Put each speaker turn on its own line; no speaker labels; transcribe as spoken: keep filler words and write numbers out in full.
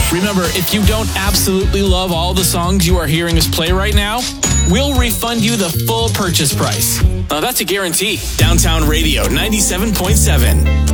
Remember, if you don't absolutely love all the songs you are hearing us play right now, we'll refund you the full purchase price. Now, that's a guarantee. Downtown Radio ninety-seven point seven.